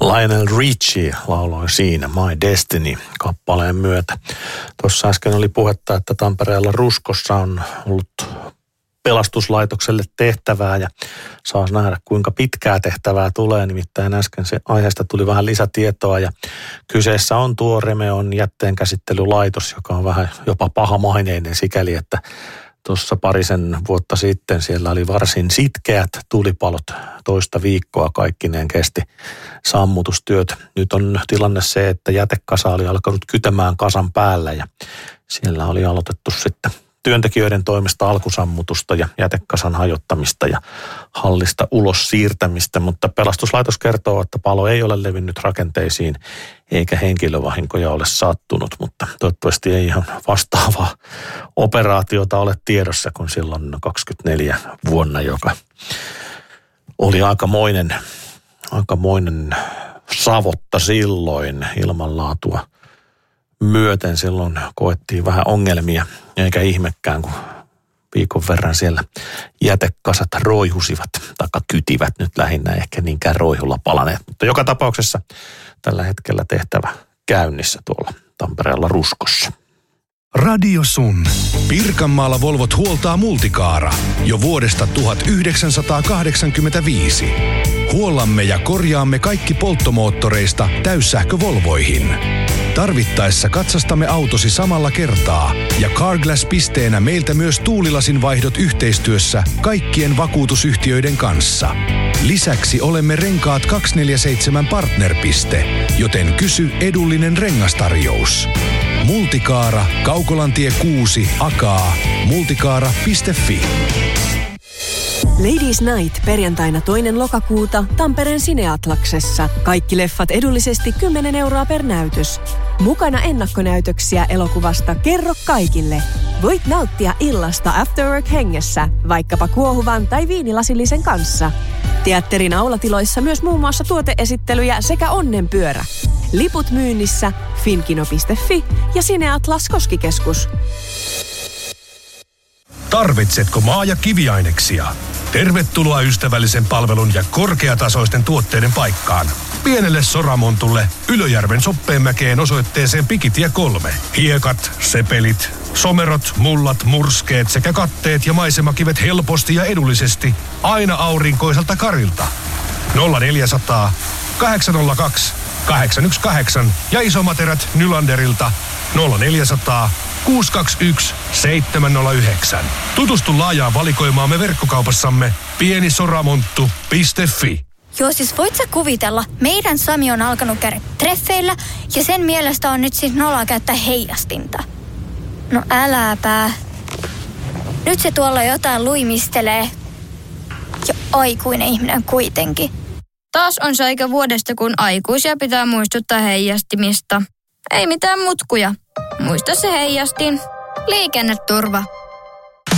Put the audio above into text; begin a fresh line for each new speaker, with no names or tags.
Lionel Richie lauloi siinä My Destiny -kappaleen myötä. Tuossa äsken oli puhetta, että Tampereella Ruskossa on ollut pelastuslaitokselle tehtävää ja saas nähdä, kuinka pitkää tehtävää tulee. Nimittäin äsken se aiheesta tuli vähän lisätietoa ja kyseessä on tuo Remeon jätteenkäsittelylaitos, joka on vähän jopa pahamaineinen sikäli, että tuossa parisen vuotta sitten siellä oli varsin sitkeät tulipalot, toista viikkoa kaikkineen kesti sammutustyöt. Nyt on tilanne se, että jätekasa oli alkanut kytemään kasan päällä ja siellä oli aloitettu sitten työntekijöiden toimesta alkusammutusta ja jätekasan hajottamista ja hallista ulos siirtämistä, mutta pelastuslaitos kertoo, että palo ei ole levinnyt rakenteisiin eikä henkilövahinkoja ole sattunut, mutta toivottavasti ei ihan vastaavaa operaatiota ole tiedossa kuin silloin 24 vuonna, joka oli aikamoinen savotta silloin ilmanlaatua myöten. Silloin koettiin vähän ongelmia, eikä ihmekään, kun viikon verran siellä jätekasat roihusivat, taikka kytivät nyt lähinnä, ehkä niinkään roihulla palaneet. Mutta joka tapauksessa tällä hetkellä tehtävä käynnissä tuolla Tampereella Ruskossa.
Radio Sun. Pirkanmaalla Volvot huoltaa Multicaara jo vuodesta 1985. Huollamme ja korjaamme kaikki polttomoottoreista täyssähkövolvoihin. Tarvittaessa katsastamme autosi samalla kertaa ja Carglass-pisteenä meiltä myös tuulilasin vaihdot yhteistyössä kaikkien vakuutusyhtiöiden kanssa. Lisäksi olemme Renkaat 247 partnerpiste, joten kysy edullinen rengastarjous. Multicaara, Kaukolantie 6, Akaa, multicaara.fi.
Ladies Night perjantaina 2. lokakuuta Tampereen Cineatlaksessa. Kaikki leffat edullisesti 10 € per näytös. Mukana ennakkonäytöksiä elokuvasta Kerro kaikille. Voit nauttia illasta After Work-hengessä, vaikkapa kuohuvan tai viinilasillisen kanssa. Teatterin aulatiloissa myös muun muassa tuoteesittelyjä sekä onnenpyörä. Liput myynnissä finkino.fi ja Cineatlas Koskikeskus.
Tarvitsetko maa- ja kiviaineksia? Tervetuloa ystävällisen palvelun ja korkeatasoisten tuotteiden paikkaan. Pienelle Soramontulle Ylöjärven Soppeenmäkeen osoitteeseen Pikitie 3. Hiekat, sepelit, somerot, mullat, murskeet sekä katteet ja maisemakivet helposti ja edullisesti aina aurinkoiselta karilta. 0400 802 818 ja isomaterät Nylanderilta 0400 621 709. Tutustu laajaan valikoimaamme verkkokaupassamme pienisoramonttu.fi.
Joo, siis voit sä kuvitella, meidän Sami on alkanut käydä treffeillä ja sen mielestä on nyt siis noloa käyttää heijastinta. No äläpä. Nyt se tuolla jotain luimistelee. Ja aikuinen ihminen kuitenkin.
Taas on se aika vuodesta, kun aikuisia pitää muistuttaa heijastimista. Ei mitään mutkuja. Muista se heijastin. Liikenneturva.